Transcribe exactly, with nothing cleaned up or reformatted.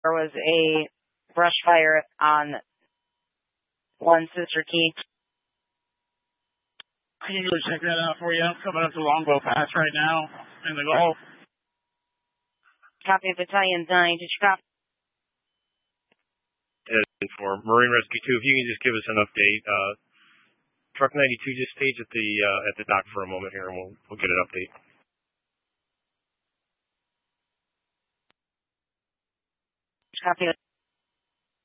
There was a brush fire on one Sister Key. I can go check that out for you. I'm coming up to Longbow Pass right now in the Gulf. Copy Battalion nine. Did you copy? For Marine Rescue two, if you can just give us an update. Uh, Truck ninety-two just stays at the uh, at the dock for a moment here, and we'll we'll get an update. Copy.